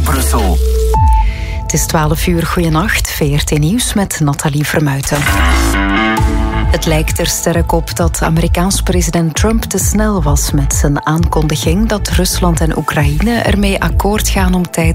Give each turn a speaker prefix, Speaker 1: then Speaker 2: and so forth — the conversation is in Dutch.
Speaker 1: Brussel.
Speaker 2: Het is 12 uur, goeienacht. VRT Nieuws met Nathalie Vermuijten. Het lijkt er sterk op dat Amerikaans president Trump te snel was met zijn aankondiging dat Rusland en Oekraïne ermee akkoord gaan om